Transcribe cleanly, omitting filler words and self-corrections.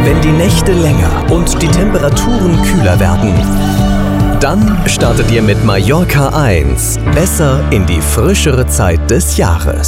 Wenn die Nächte länger und die Temperaturen kühler werden, dann startet ihr mit Mallorca 1 besser in die frischere Zeit des Jahres.